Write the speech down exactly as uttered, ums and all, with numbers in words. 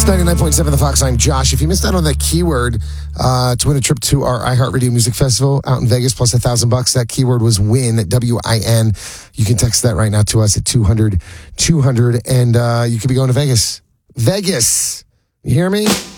ninety-nine point seven The Fox. I'm Josh. If you missed out on that keyword uh, to win a trip to our iHeartRadio Music Festival out in Vegas plus a thousand bucks, that keyword was win, W I N. You can text that right now to us at two hundred two hundred, and uh, you could be going to Vegas. Vegas. You hear me?